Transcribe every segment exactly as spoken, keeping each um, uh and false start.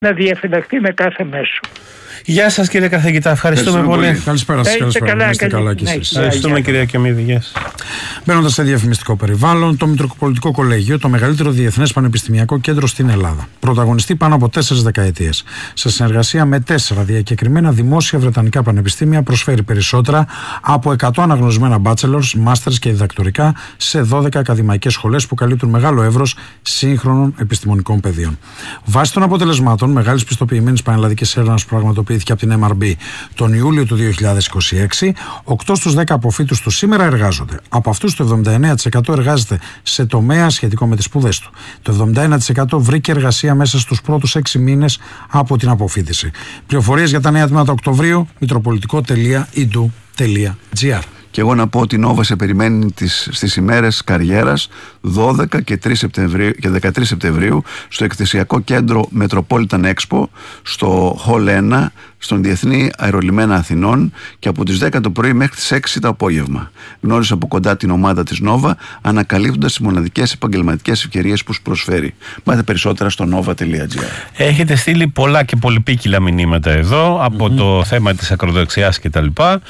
να διαφυλαχθεί με κάθε μέσο. Γεια σας κύριε καθηγητά, ευχαριστούμε πολύ. πολύ. Καλησπέρα σας, καλησπέρα. Καλά, είστε καλά κι εσείς. Ευχαριστούμε κυρία Κεμίδη, γεια σας. Μπαίνοντας σε διαφημιστικό περιβάλλον, το Μητροπολιτικό Κολέγιο, το μεγαλύτερο διεθνές πανεπιστημιακό κέντρο στην Ελλάδα. Πρωταγωνιστεί πάνω από τέσσερις δεκαετίες. Σε συνεργασία με τέσσερα διακεκριμένα δημόσια βρετανικά πανεπιστήμια, προσφέρει περισσότερα από εκατό αναγνωρισμένα bachelors, masters και διδακτορικά σε δώδεκα ακαδημαϊκές σχολές που καλύπτουν μεγάλο εύρος σύγχρονων επιστημονικών πεδίων. Βάσει των αποτελεσμάτων μεγάλης πιστοποιημένης πανελλαδικής έρευνας που πραγματοποιήθηκε από την εμ αρ μπι τον Ιούλιο του δύο χιλιάδες είκοσι έξι, οκτώ στους δέκα αποφύτους του σήμερα εργάζονται. Από αυτούς το εβδομήντα εννέα τοις εκατό εργάζεται σε τομέα σχετικό με τις σπουδές του. Το εβδομήντα ένα τοις εκατό βρήκε εργασία μέσα στους πρώτους έξι μήνες από την αποφύτιση. Πληροφορίες για τα νέα τμήματα Οκτωβρίου, μητροπολιτικό τελεία ι ντου τελεία τζι άρ. Και εγώ να πω ότι η Νόβα σε περιμένει τις, στις ημέρες καριέρας δώδεκα και δεκατρείς Σεπτεμβρίου στο εκθεσιακό κέντρο Metropolitan Expo, στο Hall ένα, στον Διεθνή Αερολιμένα Αθηνών, και από τις δέκα το πρωί μέχρι τις έξι το απόγευμα. Γνώρισα από κοντά την ομάδα της Νόβα, ανακαλύπτοντας τις μοναδικές επαγγελματικές ευκαιρίες που σου προσφέρει. Μάθε περισσότερα στο nova τελεία τζι άρ. Έχετε στείλει πολλά και πολυπίκυλα μηνύματα εδώ, από mm-hmm. το θέμα της ακροδεξιάς κτλ.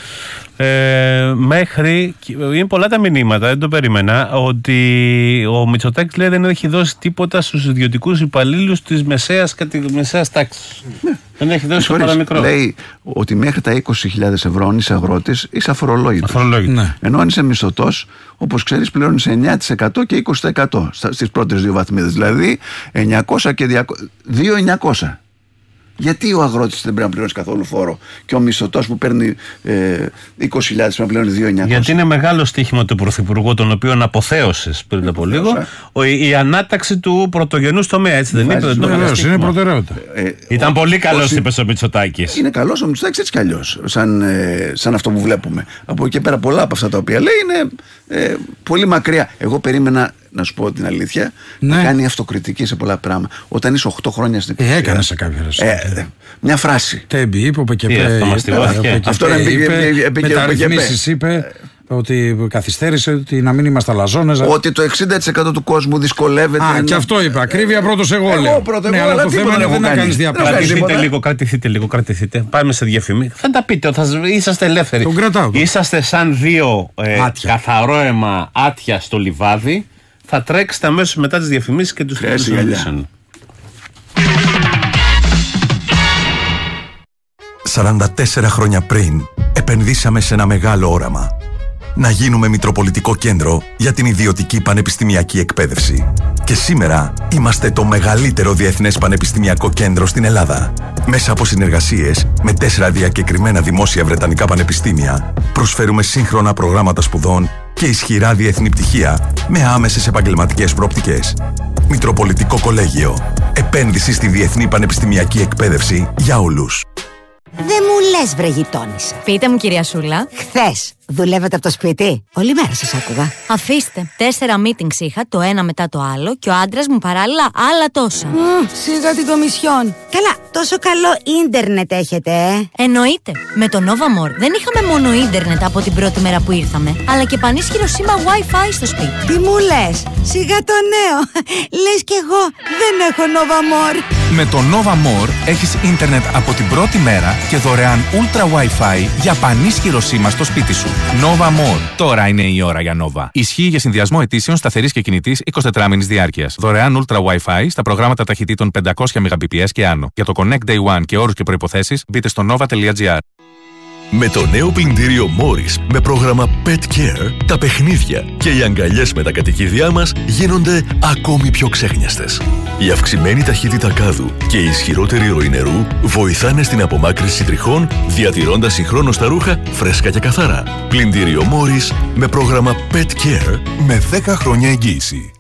Ε, μέχρι, είναι πολλά τα μηνύματα, δεν το περίμενα, ότι ο Μητσοτάκης λέει δεν έχει δώσει τίποτα στους ιδιωτικούς υπαλλήλους της μεσαίας, μεσαίας τάξης. Ναι. Δεν έχει δώσει το παραμικρό. Λέει ότι μέχρι τα είκοσι χιλιάδες ευρώ αν είσαι αγρότης είσαι αφορολόγητος. Ναι. Ενώ αν είσαι μισθωτός, όπως ξέρεις, πληρώνεις εννιά τοις εκατό και είκοσι τοις εκατό στις πρώτες δύο βαθμίδες. Δηλαδή εννιακόσια και δύο χιλιάδες εννιακόσια. Γιατί ο αγρότης δεν πρέπει να πληρώνει καθόλου φόρο και ο μισθωτός που παίρνει ε, είκοσι χιλιάδες πρέπει να πληρώνει δύο χιλιάδες εννιακόσια? Γιατί είναι μεγάλο στοίχημα του Πρωθυπουργού, τον οποίον αποθέωσες πριν από λίγο, η, η ανάταξη του πρωτογενούς τομέα, έτσι δεν είπε? Βεβαίως, είναι προτεραιότητα. Ε, Ήταν ο, πολύ καλός, είπες ο Μητσοτάκης. Είναι καλός ο Μητσοτάκης έτσι κι αλλιώς, σαν, ε, σαν αυτό που βλέπουμε. Από εκεί πέρα πολλά από αυτά τα οποία λέει είναι ε, πολύ μακριά. Εγώ περίμενα, να σου πω την αλήθεια, ναι, να κάνει αυτοκριτική σε πολλά πράγματα. Όταν είσαι οκτώ χρόνια στην εξουσία. Έκανε σε κάποιες. Ε, μια φράση. Τέμπι είπε, είπε και είπε. Αυτό να είπε. Μεταρρυθμίσεις είπε. Ότι καθυστέρησε, ότι να μην είμαστε αλαζόνες. Ότι το εξήντα τοις εκατό του κόσμου δυσκολεύεται. Α, να... και αυτό είπα. Ακρίβεια πρώτος εγώ λέω. Εγώ πρώτο, ναι, εγώ, αλλά το θέμα είναι δεν να κάνεις διαπραγματεύσεις. Κρατηθείτε λίγο, κρατηθείτε λίγο, κρατηθείτε. Πάμε σε διαφημίσεις. Θα τα πείτε, θα... είσαστε ελεύθεροι. Τον κρατάω. Είσαστε σαν δύο ε, καθαρό αίμα άτια στο λιβάδι. Θα τρέξετε αμέσως μετά τις διαφημίσεις και τους φιλοσοφήσεων. σαράντα τέσσερα χρόνια πριν επενδύσαμε σε ένα μεγάλο όραμα. Να γίνουμε Μητροπολιτικό Κέντρο για την ιδιωτική πανεπιστημιακή εκπαίδευση. Και σήμερα είμαστε το μεγαλύτερο διεθνές πανεπιστημιακό κέντρο στην Ελλάδα. Μέσα από συνεργασίες με τέσσερα διακεκριμένα δημόσια βρετανικά πανεπιστήμια, προσφέρουμε σύγχρονα προγράμματα σπουδών και ισχυρά διεθνή πτυχία με άμεσες επαγγελματικές προοπτικές. Μητροπολιτικό Κολέγιο. Επένδυση στη διεθνή πανεπιστημιακή εκπαίδευση για όλους. Δεν μου λες, βρε γειτόνισσα. Πείτε μου, κυρία Σούλα. Χθες δουλεύετε από το σπίτι? Όλη μέρα σας άκουγα. Αφήστε. Τέσσερα meetings είχα, το ένα μετά το άλλο, και ο άντρας μου παράλληλα άλλα τόσα. Mm, σίγα την κομισιόν. Καλά, τόσο καλό ίντερνετ έχετε, ε? Εννοείται. Με το Novamore δεν είχαμε μόνο ίντερνετ από την πρώτη μέρα που ήρθαμε, αλλά και πανίσχυρο σήμα Wi-Fi στο σπίτι. Τι μου λες? Σιγά το νέο. Λες κι εγώ δεν έχω Novamore. Με το Novamore έχεις ίντερνετ από την πρώτη μέρα και δωρεάν Ultra Wi-Fi για πανίσχυρο σήμα στο σπίτι σου. Novamore. Τώρα είναι η ώρα για Nova. Ισχύει για συνδυασμό αιτήσεων σταθερής και κινητής εικοσιτετράμηνης διάρκειας. Δωρεάν Ultra Wi-Fi στα προγράμματα ταχυτήτων πεντακόσια μεγαμπιτ και άνω. Για το Connect Day One και όρους και προϋποθέσεις μπείτε στο nova τελεία τζι άρ. Με το νέο πλυντήριο Morris με πρόγραμμα Pet Care, τα παιχνίδια και οι αγκαλιές με τα κατοικίδια μας γίνονται ακόμη πιο ξέχνιαστες. Η αυξημένη ταχύτητα κάδου και η ισχυρότερη ροή νερού βοηθάνε στην απομάκρυνση τριχών, διατηρώντας συγχρόνως τα ρούχα φρέσκα και καθαρά. Πλυντήριο Morris με πρόγραμμα Pet Care με δέκα χρόνια εγγύηση.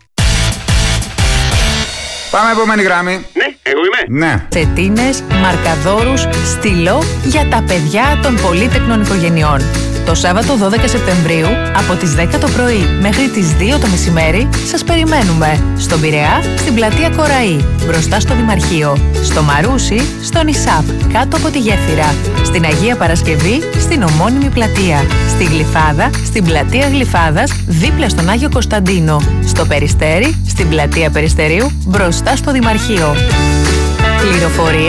Πάμε επόμενη γράμμη. Ναι, εγώ είμαι. Ναι. Τσετίνες, μαρκαδόρους, στυλό για τα παιδιά των πολύτεκνων οικογενειών. Το Σάββατο δώδεκα Σεπτεμβρίου από τις δέκα το πρωί μέχρι τις δύο το μεσημέρι σας περιμένουμε στον Πειραιά, στην πλατεία Κοραή, μπροστά στο Δημαρχείο, στο Μαρούσι, στον Ισάπ, κάτω από τη Γέφυρα, στην Αγία Παρασκευή, στην ομώνυμη πλατεία, στη Γλυφάδα, στην πλατεία Γλυφάδας, δίπλα στον Άγιο Κωνσταντίνο, στο Περιστέρι, στην πλατεία Περιστερίου, μπροστά στο Δημαρχείο. Πληροφορίες